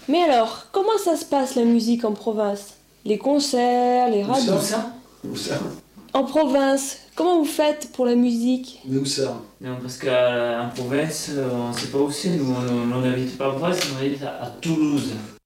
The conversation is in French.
Mais alors, comment ça se passe la musique en province? Les concerts, les radios? Où ça? Où ça? En province, comment vous faites pour la musique? Mais où ça? Non, parce qu'en province, on ne sait pas où c'est. Nous, on n'habite pas en province, on habite à Toulouse.